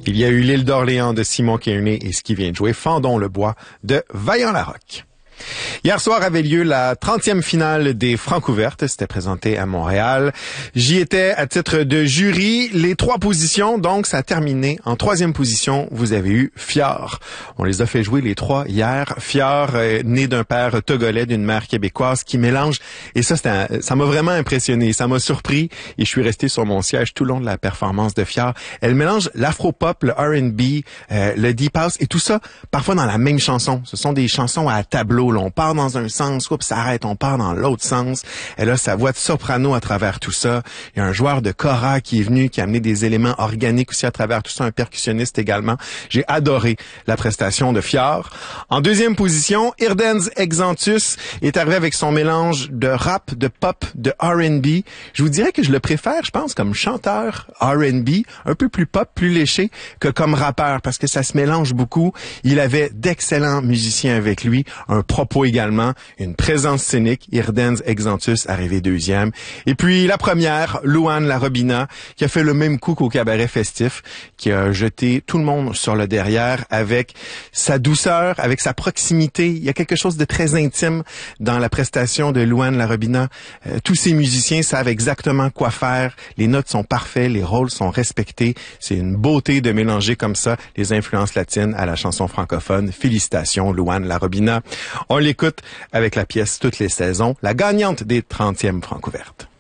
Il y a eu l'île d'Orléans de Simon Kearney et ce qui vient de jouer Fendons le bois de Vaillant-Larocque. Hier soir avait lieu la 30e finale des Francouvertes. C'était présenté à Montréal. J'y étais à titre de jury. Les 3 positions, donc, ça a terminé. En 3e position, vous avez eu Fjord. On les a fait jouer les 3 hier. Fjord, né d'un père togolais, d'une mère québécoise, qui mélange. Et ça m'a vraiment impressionné. Ça m'a surpris. Et je suis resté sur mon siège tout le long de la performance de Fjord. Elle mélange l'afro-pop, le R&B, le deep house et tout ça, parfois dans la même chanson. Ce sont des chansons à tableau. On part dans un sens, oups, ça arrête, on part dans l'autre sens. Elle a sa voix de soprano à travers tout ça. Il y a un joueur de kora qui est venu, qui a amené des éléments organiques aussi à travers tout ça, un percussionniste également. J'ai adoré la prestation de Fjord. En 2e position, Irdens Exantus est arrivé avec son mélange de rap, de pop, de R&B. Je vous dirais que je le préfère, je pense, comme chanteur R&B, un peu plus pop, plus léché que comme rappeur, parce que ça se mélange beaucoup. Il avait d'excellents musiciens avec lui, un propos également, une présence scénique, Irdens Exantus arrivé 2e. Et puis la première, Louane Larobina, qui a fait le même coup qu'au cabaret festif, qui a jeté tout le monde sur le derrière avec sa douceur, avec sa proximité. Il y a quelque chose de très intime dans la prestation de Louane Larobina. Tous ces musiciens savent exactement quoi faire. Les notes sont parfaites, les rôles sont respectés. C'est une beauté de mélanger comme ça les influences latines à la chanson francophone. Félicitations, Louane Larobina. On l'écoute avec la pièce Toutes les saisons, la gagnante des 30e Francouvertes.